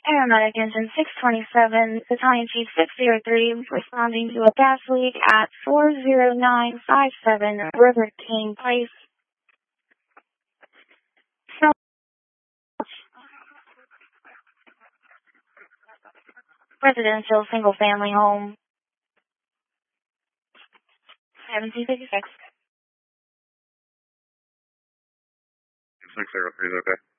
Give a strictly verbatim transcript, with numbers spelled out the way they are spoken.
Aeromatic engine six twenty-seven, battalion chief six zero three, responding to a gas leak at four zero nine five seven River King Place. Residential single family home. seventeen fifty-six. six zero three is okay.